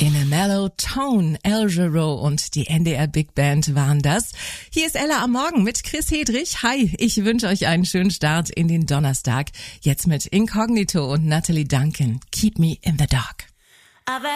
In a Mellow Tone, El Giro und die NDR Big Band waren das. Hier ist Ella am Morgen mit Chris Hedrich. Hi, ich wünsche euch einen schönen Start in den Donnerstag. Jetzt mit Incognito und Natalie Duncan. Keep me in the dark.